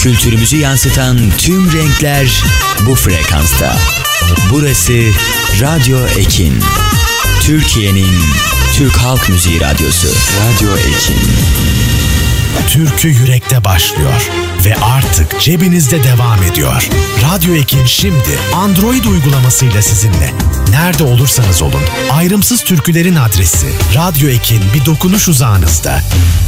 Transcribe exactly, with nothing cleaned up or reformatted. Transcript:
Kültürümüzü yansıtan tüm renkler bu frekansta. Burası Radyo Ekin. Türkiye'nin Türk Halk Müziği Radyosu. Radyo Ekin. Türkü yürekte başlıyor ve artık cebinizde devam ediyor. Radyo Ekin şimdi Android uygulamasıyla sizinle. Nerede olursanız olun, ayrımsız türkülerin adresi Radyo Ekin bir dokunuş uzağınızda.